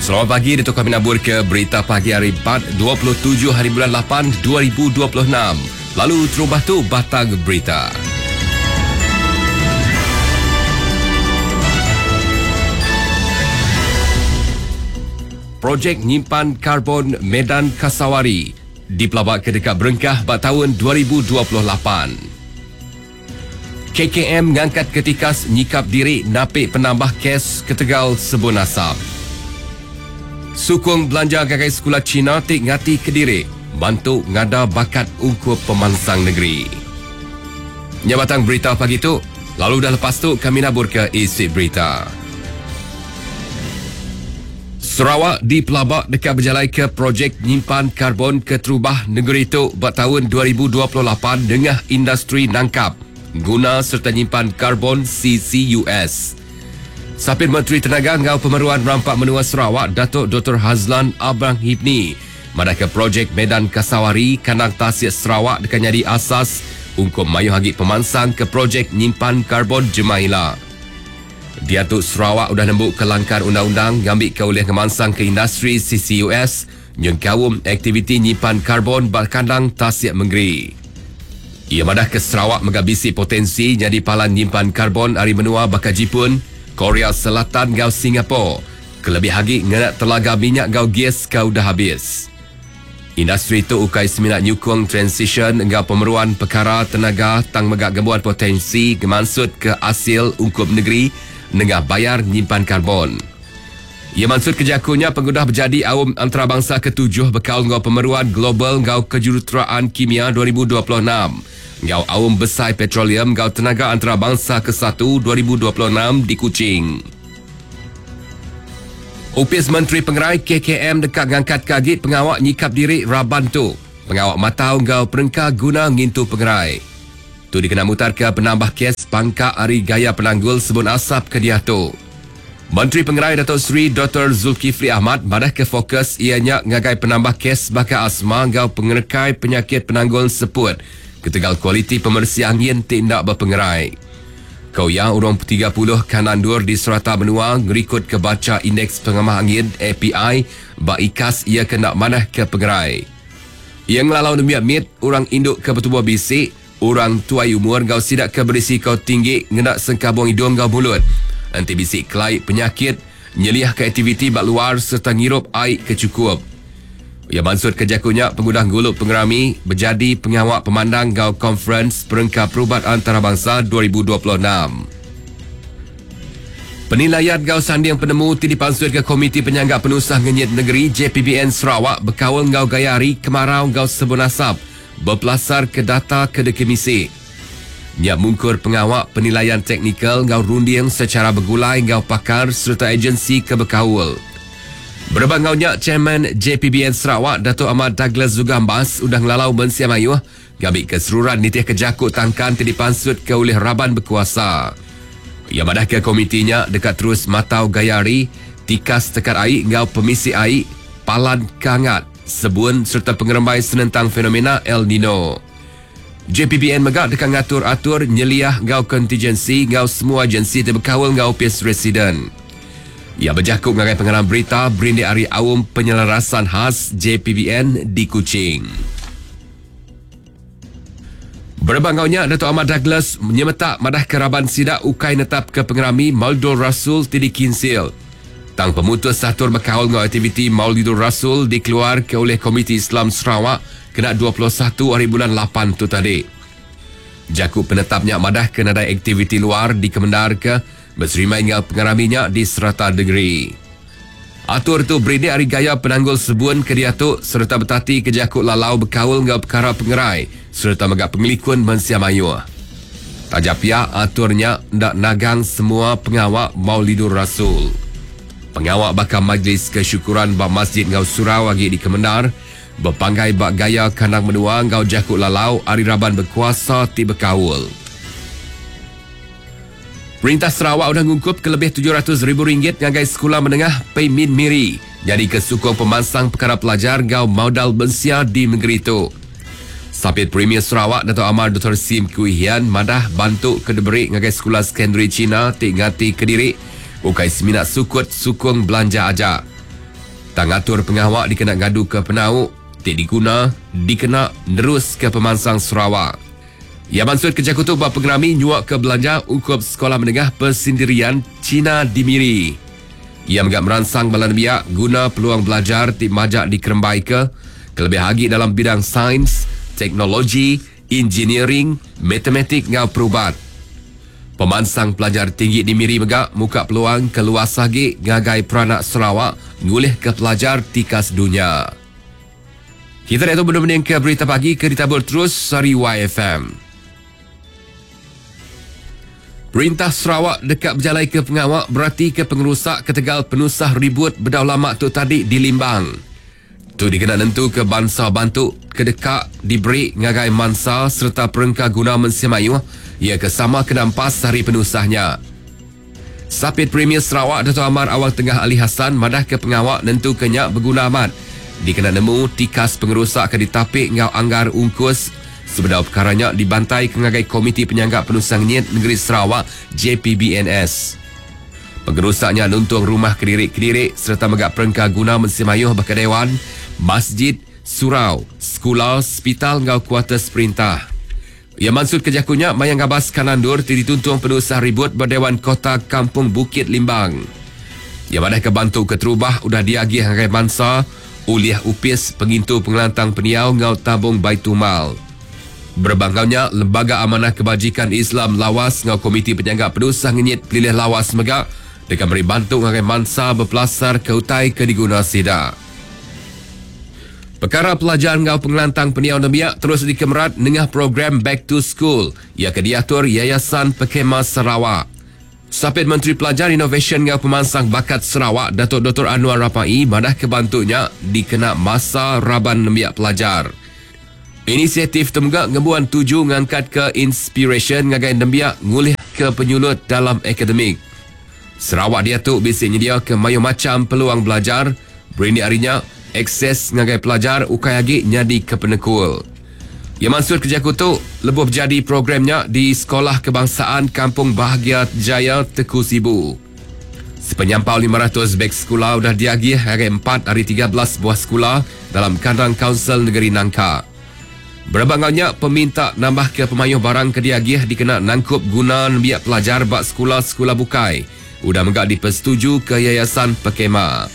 Selamat pagi, Datuk kami nabur ke berita pagi hari 27 hari bulan 8 2026. Lalu terubah tu batang berita. Projek nyimpan karbon Medan Kasawari dipelabak ke dekat Berengkah pada tahun 2028. KKM ngangkat ketikas nyikap diri napik penambah kes ke Tegal Sebun Asap. Sukong belanja gagai sekolah Cina tik ngati Kediri bantu ngada bakat ukur pemansang negeri. Nyabatan berita pagi tu, lalu dah lepas tu kami nabur ke isi berita. Sarawak dipelabak dekat berjalai ke projek nyimpan karbon ke terubah negeri itu pada tahun 2028 dengan industri nangkap, guna serta nyimpan karbon CCUS. Sapir Menteri Tenaga Ngau Pemeruan Rampak Menua Sarawak, Datuk Dr. Hazlan Abrang Hibni, madaka projek Medan Kasawari kanang tasik Sarawak dekat jadi asas untuk mayu hagi pemansang ke projek nyimpan karbon Jemaila. Diatuk Sarawak udah nembuk ke langkar undang-undang ngambil ke oleh kemansang ke industri CCUS yang kawum aktiviti nyimpan karbon berkandang tasik menggeri. Ia madah ke Sarawak megabisi potensi jadi palan nyimpan karbon hari menua bakal Jepun, Korea Selatan gau Singapura. Kelebih hagi ngenak telaga minyak gau gas kau dah habis. Industri itu ukai seminat nyukung transition gau pemeruan perkara tenaga tang megak gembuan potensi gemansud ke hasil ungkup negeri nengah bayar nyimpan karbon. Ia maksud kejakunya pengudah berjadi awam antarabangsa ke-7 bekal gau pemeruan global gau kejuruteraan kimia 2026. Gau awam besar petroleum gau tenaga antarabangsa ke-1 2026 di Kuching. Opis Menteri Pengerai KKM dekat ngangkat kagit pengawak nyikap diri Raban tu. Pengawak matau gau perengkah guna ngintu pengerai. Tu dikena mutar ke penambah kes pangkak hari gaya penanggul Sebun Asap ke dia tu. Menteri Pengerai Datuk Seri Dr. Zulkifli Ahmad madah ke fokus ianya ngagai penambah kes bakal asma gau pengerekai penyakit penanggul seput. Ketegal kualiti pembersih angin tindak berpengerai. Kau yang urang 30 kanan dur di Serata Benua ngerikut ke baca indeks pengamah angin API bak ikas ia kena manah ke pengerai. Yang lalau demi mit orang induk ke bertubuh bisik, orang tuai umur gau sidak ke berisiko tinggi ngenak sengkabung hidung gau mulut. Nanti bisik kelai penyakit, nyeliah ke aktiviti bak luar serta ngirup air kecukup. Ia maksud kejakunya pengudah guluk pengerami berjadi pengawak pemandang gau konferens perengkah perubat antarabangsa 2026. Penilaian gau sanding penemu dipansut ke Komiti Penyangga Penusah Ngenyit Negeri JPBN Sarawak berkawal gau gayari kemarau gau Sebun Asap berpelasar ke data kedekemisi. Nya mungkur pengawak penilaian teknikal gau runding secara bergulai gau pakar serta agensi kebekawul. Berbangaunya Chairman JPBN Sarawak Datuk Ahmad Douglas Zugambas udah ngelalau bensiam ayuh gabik keseluruhan nitih kejakut tangkan dipansut ke oleh Raban berkuasa. Ia madah ke komitinya dekat terus matau gayari, tikas tekat air ngau pemisi air, palan kangat, sebun serta pengerembai senentang fenomena El Nino. JPBN megak dekat ngatur-atur nyeliah ngau kontingensi ngau semua agensi terbekawal ngau pes residen. Ia berjakuk mengenai pengarang berita Berindi Ari Awam Penyelarasan Khas JPBN di Kuching. Berbangaunya Datuk Ahmad Douglas menyemetak madah keraban sidak ukai netap ke pengerami Maulidul Rasul Tidi Kinsil. Tang pemutus satur berkawal dengan aktiviti Maulidul Rasul dikeluar ke oleh Komiti Islam Sarawak kena 21 hari bulan 8 tu tadi. Jakuk penetapnya madah ke nadai aktiviti luar di Kemendar ke berserimai dengan pengaraminya di Serata Negeri. Atur tu beridi hari gaya penanggul sebun ke diatuk serta bertati kejakut lalau berkawal dengan perkara pengerai serta megak pengelikun mensiam ayuh. Tajap pihak aturnya ndak nagang semua pengawak Maulidul Rasul. Pengawak bakal majlis kesyukuran bak Masjid Ngau Surau lagi di Kemendar berpanggai bak gaya kandang menua ngau jakut lalau hari Raban berkuasa ti berkawul. Perintah Sarawak sudah ngungkup ke lebih RM700,000 ngagai sekolah menengah Peimin Miri jadi kesukong pemansang perkara pelajar gau modal bensia di negeri itu. Sapit Premier Sarawak Datuk Amar Dr. Sim Kui Hian madah bantu ke deberi ngagai sekolah sekondari Cina tik ngati Kediri ukai seminat sukut sukung belanja aja. Tang atur pengawak dikena ngadu ke penauk, tik diguna, dikena nerus ke Pemansang Sarawak. Ia maksud kerja kutu buat pengerami nyuak ke belanja ungkup sekolah menengah persendirian Cina di Miri. Ia menggap meransang balan biak guna peluang belajar tik majak di Kerembai ke, kelebih lagi dalam bidang sains, teknologi, engineering, matematik ngau perubat. Pemansang pelajar tinggi di Miri megak muka peluang keluas lagi ngagai peranak Sarawak ngulih ke pelajar tikas dunia. Kita dah tu benda-benda ke berita pagi ke ditabur terus sari YFM. Perintah Sarawak dekat berjalai ke pengawak berarti ke pengerusak ketegal penusah ribut berdaulat tu tadi di Limbang. Tu dikena nentu ke bangsa bantu kedekak diberi ngagai mansa serta perengka guna mensimayu ia kesama kedampas hari penusahnya. Sapit Premier Sarawak Dato' Amar Awang Tengah Ali Hassan madah ke pengawak nentu kenyak berguna amat. Dikena nemu tikas pengerusak ke ditapik ngau anggar ungkus sebedau perkaranya dibantai ke ngagai Komiti Penyanggap Penusang Nyet Negeri Sarawak JPBNS. Pengerusaknya nuntung rumah kedirik-kedirik serta megak perengka guna mensimayuh berkedewan, masjid, surau, sekolah, hospital ngau kuartus perintah. Ia maksud kejakunya mayang gabas kanandur dituntung penusah ribut berdewan kota Kampung Bukit Limbang. Ia madah kebantu keterubah udah diagih ngagai mansa uliah upis pengintu pengelantang peniau ngau tabung Baitumal. Berbangkaunya Lembaga Amanah Kebajikan Islam Lawas ngau Komiti Penyanggap Penusah Ngenyit Pelilih Lawas megak dengan beri bantu ngagai mansa berpelasar ke utai ke diguna sida. Perkara pelajar ngau pengelantang peniau Namiak terus dikemerat nengah program Back to School ia diatur Yayasan Pekema Sarawak. Sapit Menteri Pelajar Innovation ngau Pemansang Bakat Sarawak Datuk Dr. Anwar Rapai madah kebantunya dikena masa Raban Namiak pelajar. Inisiatif temuga ngebuan tuju ngangkat ke inspiration ngagai Namiak ngulih ke penyulut dalam akademik. Sarawak diatuk bisik nyedia ke mayu macam peluang belajar berini harinya akses ngagai pelajar ukai lagi nyadi ke penekul. Ia maksud kerja kutu lebih jadi programnya di Sekolah Kebangsaan Kampung Bahagia Jaya Teku Sibu. Sepenyampau 500 beg sekolah sudah diagih hari 4 hari 13 buah sekolah dalam kandang Kaunsil Negeri Nangka. Berbangaunya peminta nambah ke pemayuh barang ke diagih dikena nangkup guna biak pelajar bak sekolah-sekolah bukai. Udah megak dipersetuju ke Yayasan Pekema.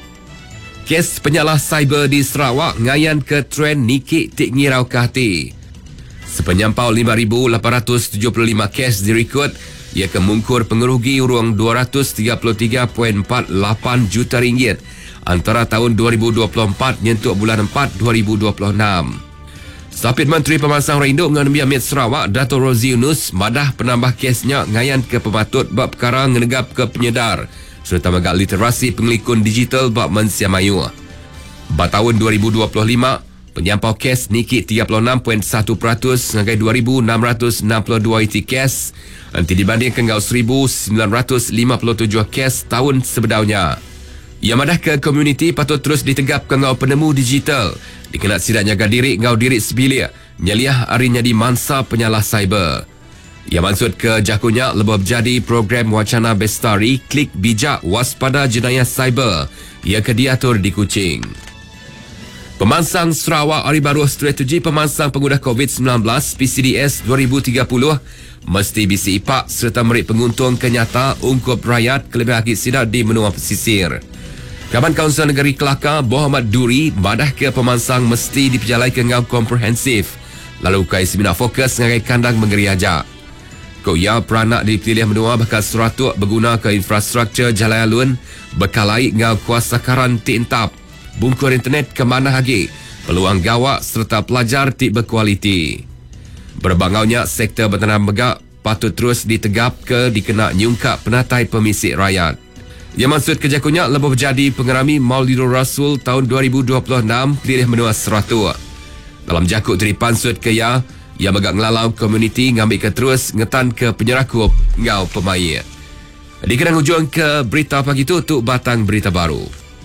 Kes penyalah cyber di Sarawak ngayan ke trend nikik tik ngirau ke hati. Sepenyampau 5,875 kes direkod, ia kemungkur pengerugi urang 233.48 juta ringgit antara tahun 2024 nyentuk bulan 4 2026. Sapit Menteri Pemansang Rinduk dengan Amit Sarawak Dato' Rozi Yunus madah penambah kesnya ngayan ke pematut bab perkara ngenegap ke penyedar serta megak literasi pengelikun digital bab Malaysia Mayu. Pada tahun 2025, penyampau kes nikik 36.1% ngagai 2,662 iti kes nanti dibandingkan ngau 1,957 kes tahun sebedaunya. Ia madah ke komuniti patut terus ditegap ke ngau penemu digital dikenal sidak jaga diri ngau diri sebilik nyaliah harinya di mansa penyalah cyber. Ia maksud ke jakunya lebih jadi program wacana Bestari Klik Bijak Waspada Jenayah Cyber ia diatur di Kuching. Pemansang Sarawak Hari Baru Strategi Pemansang Pengguna COVID-19 PCDS 2030 mesti bisi ipak serta merik penguntung kenyata ungkup rakyat kelebih lagi sidak di menua pesisir. Kaban Kaunsil Negeri Kelakar Muhammad Duri madah ke pemansang mesti diperjalai ke ngau komprehensif lalu kai seminar fokus ngagai kandang mengeri ajak. Kau ia peranak dipilih menua bakal seratuk berguna ke infrastruktur jalan alun berkalai ngau kuasa karan tintap bungkur internet ke mana lagi peluang gawak serta pelajar tik berkualiti. Berbangaunya sektor bertanam megak patut terus ditegap ke dikena nyungkap penatai pemisik rakyat. Ia maksud kejakunya lebih jadi pengerami Maulidur Rasul tahun 2026 pilih menua seratuk. Dalam jakut dari pansut ke ia megak ngelalau komuniti ngambil ke terus ngetan ke penyerakup ngau pemain. Dikenang hujung ke berita pagi itu untuk batang berita baru.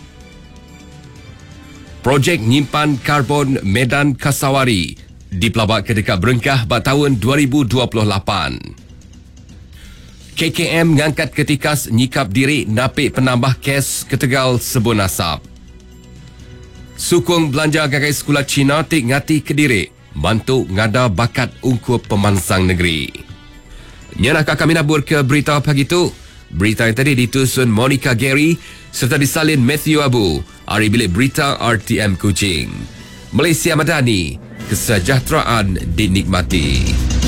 Projek nyimpan karbon Medan Kasawari dipelabak ke dekat Berengkah pada tahun 2028. KKM ngangkat ketikas nyikap diri napik penambah kes ke Tegal Sebun Asap. Sukung belanja gagai sekolah Cina tik ngati Kediri, bantu ngada bakat ungkup pemansang negeri. Nyanakah kami nabur ke berita pagi itu. Berita yang tadi ditusun Monica Gary serta disalin Matthew Abu. Hari bilik berita RTM Kuching. Malaysia Madani, kesejahteraan dinikmati.